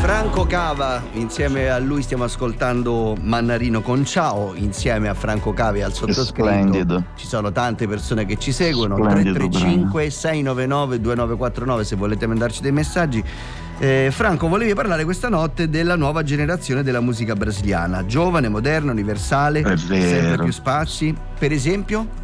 Franco Cava, insieme a lui stiamo ascoltando Mannarino con Ciao, insieme a Franco Cava e al sottoscritto. Splendido. Ci sono tante persone che ci seguono. Splendido, 335 699 2949 se volete mandarci dei messaggi. Franco, volevi parlare questa notte della nuova generazione della musica brasiliana, giovane, moderna, universale, È vero. sempre più spazi, per esempio?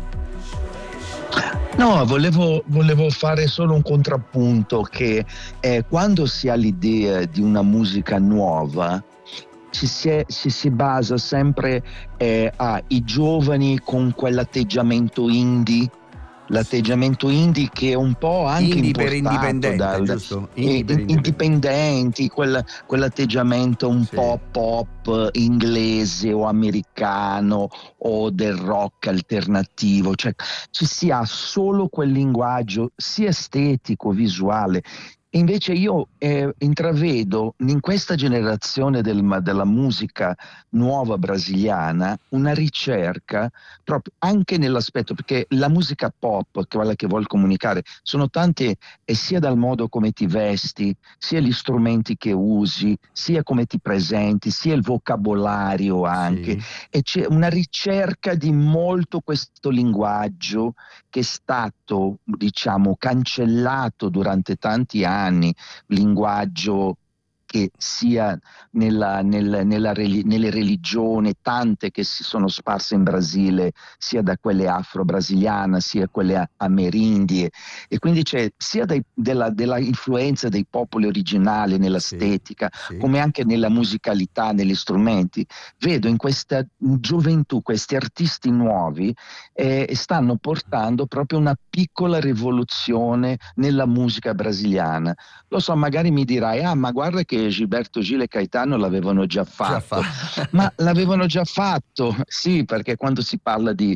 No, volevo fare solo un contrappunto che quando si ha l'idea di una musica nuova ci si basa sempre ai giovani con quell'atteggiamento indie. L'atteggiamento indie che è un po' anche Indie per importato indipendente, giusto? Indie per indipendenti, quell'atteggiamento un Sì. po' pop inglese o americano o del rock alternativo, cioè ci si ha solo quel linguaggio sia estetico, visuale. Invece io intravedo in questa generazione della musica nuova brasiliana una ricerca proprio anche nell'aspetto, perché la musica pop, quella che vuol comunicare, sono tante, sia dal modo come ti vesti, sia gli strumenti che usi, sia come ti presenti, sia il vocabolario anche. Sì. E c'è una ricerca di molto questo linguaggio che è stato, diciamo, cancellato durante tanti anni, linguaggio che sia nelle religioni, tante che si sono sparse in Brasile, sia da quelle afro-brasiliane, sia quelle amerindie, e quindi c'è sia della influenza dei popoli originali nell'estetica, Sì. come anche nella musicalità, negli strumenti. Vedo in questa gioventù, questi artisti nuovi stanno portando proprio una piccola rivoluzione nella musica brasiliana. Lo so, magari mi dirai, ma guarda che Gilberto Gil e Caetano l'avevano già fatto. Ma l'avevano già fatto, sì, perché quando si parla di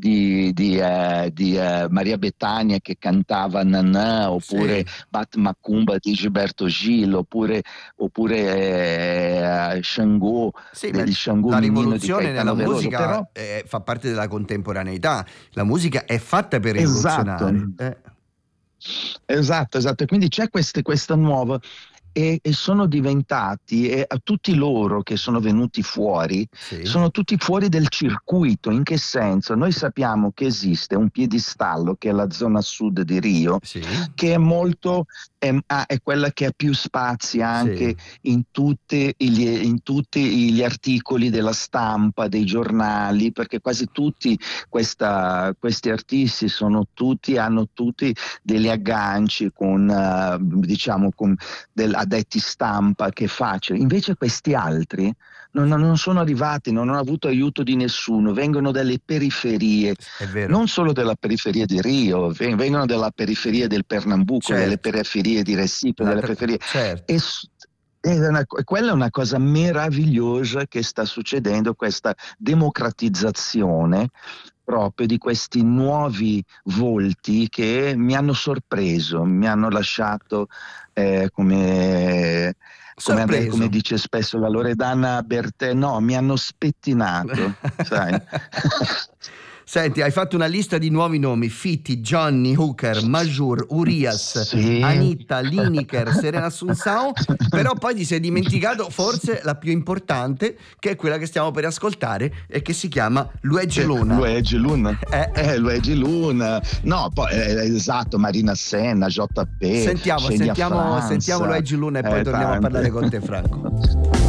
Maria Bethânia che cantava Nanà, oppure Sì. Bat Macumba di Gilberto Gil, oppure Xangô, Sì, del Xangô la Menino di rivoluzione Caetano nella Veloso, musica però fa parte della contemporaneità. La musica è fatta per esatto. rivoluzionare. Esatto, e quindi c'è questa nuova e sono diventati, a tutti loro che sono venuti fuori, Sì. sono tutti fuori del circuito. In che senso? Noi sappiamo che esiste un piedistallo che è la zona sud di Rio, Sì. che è molto, è quella che ha più spazi anche in tutti gli articoli della stampa, dei giornali, perché quasi tutti questi artisti hanno tutti degli agganci con diciamo con addetti stampa che facciano. Invece questi altri non sono arrivati, non hanno avuto aiuto di nessuno, vengono dalle periferie, È vero. non solo della periferia di Rio, vengono dalla periferia del Pernambuco, Certo. delle periferie di Recife, delle periferie. Certo. Quella è una cosa meravigliosa che sta succedendo, questa democratizzazione proprio di questi nuovi volti che mi hanno sorpreso, mi hanno lasciato come dice spesso la Loredana Bertè, no, mi hanno spettinato, sai? Senti, hai fatto una lista di nuovi nomi: Fitti, Johnny Hooker, Majur, Urias, Sì. Anitta, Lineker, Serena Assunção, però poi ti sei dimenticato forse la più importante, che è quella che stiamo per ascoltare e che si chiama Luigi Luna. Luigi Luna. Luigi Luna. No, poi esatto, Marina Senna, JP. Sentiamo Luigi Luna e poi torniamo a parlare con te, Franco.